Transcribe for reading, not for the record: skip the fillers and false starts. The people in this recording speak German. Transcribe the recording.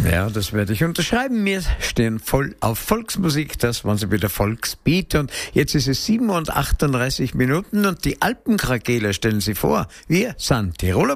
Ja, das werde ich unterschreiben. Wir stehen voll auf Volksmusik. Das waren sie wieder Volksbeat. Und jetzt ist es 7:38 und die Alpenkrakeler stellen Sie vor. Wir sind Tiroler